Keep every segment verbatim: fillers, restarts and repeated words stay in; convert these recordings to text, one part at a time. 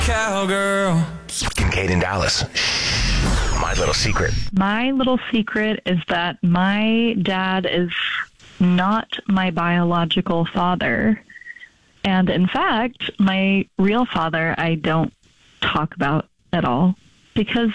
Cowgirl. Kincaid in Dallas. My little secret. My little secret is that my dad is not my biological father. And in fact, my real father, I don't talk about at all because,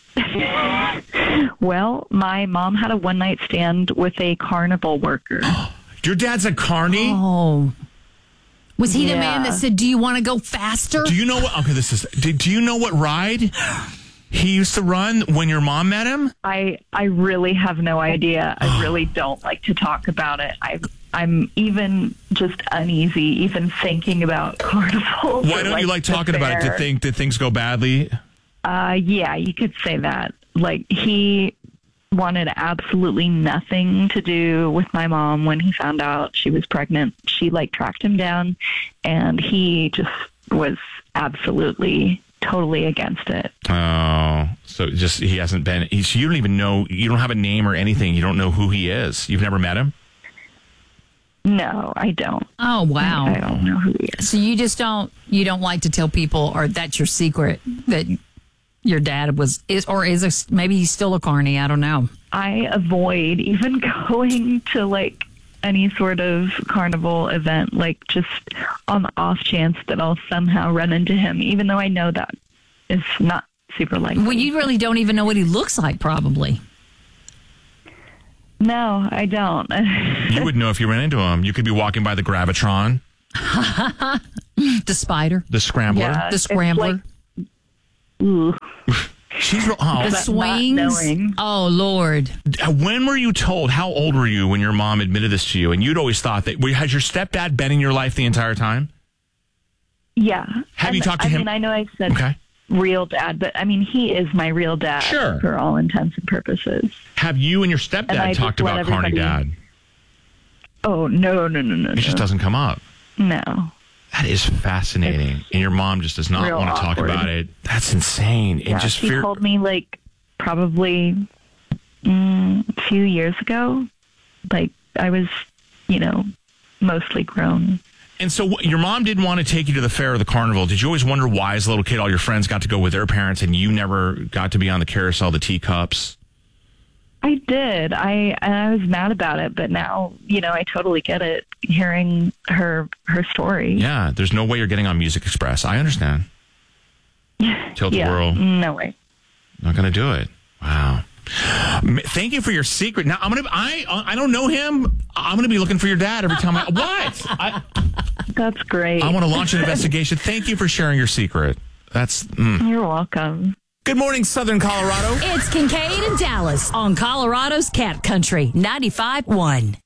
well, my mom had a one-night stand with a carnival worker. Your dad's a carny? Oh. Was he Yeah. the man that said, do you want to go faster? Do you know what? Okay, this is. Do, do you know what ride he used to run when your mom met him? I I really have no idea. I really don't like to talk about it. I I'm even just uneasy even thinking about carnival. Why don't you like talking about it? Did think did things go badly? Uh, yeah, you could say that. Like he wanted absolutely nothing to do with my mom when he found out she was pregnant. She like tracked him down, and he just was absolutely totally against it. Oh, so just he hasn't been. He's, you don't even know. You don't have a name or anything. You don't know who he is. You've never met him. No, I don't. Oh, wow. I don't know who he is. So you just don't, you don't like to tell people, or that's your secret, that your dad was, is, or is, a, maybe he's still a carny. I don't know. I avoid even going to like any sort of carnival event, like just on the off chance that I'll somehow run into him, even though I know that is not super likely. Well, you really don't even know what he looks like, probably. No, I don't. You would know if you ran into him. You could be walking by the Gravitron, The spider, the Scrambler. Yeah, the it's Scrambler, like, ooh. She's real- oh. the That not swings. knowing. Oh, Lord. When were you told? How old were you when your mom admitted this to you? And you'd always thought that. Has your stepdad been in your life the entire time? Yeah. Have And, you talked to I him? mean, I know I said Okay. real dad, but I mean, he is my real dad Sure. for all intents and purposes. Have you and your And I stepdad just talked let about carny everybody- dad? Oh, no, no, no, no. It just no. doesn't come up. No. That is fascinating. It's and your mom just does not real want to talk awkward. about it. That's insane. Yeah, and just she fear. told me like probably mm, a few years ago. Like I was, you know, mostly grown. And so what, your mom didn't want to take you to the fair or the carnival. Did you always wonder why, as a little kid, all your friends got to go with their parents and you never got to be on the carousel, the teacups? I did. I and I was mad about it, but now, you know, I totally get it hearing her her story. Yeah, there's no way you're getting on Music Express. I understand. Tilt yeah, the world. no way. Not going to do it. Wow. M- Thank you for your secret. Now I'm gonna. I I don't know him. I'm gonna be looking for your dad every time. I what? I, That's great. I want to launch an investigation. Thank you for sharing your secret. That's. Mm. You're welcome. Good morning, Southern Colorado. It's Kincaid and Dallas on Colorado's Cat Country ninety-five point one.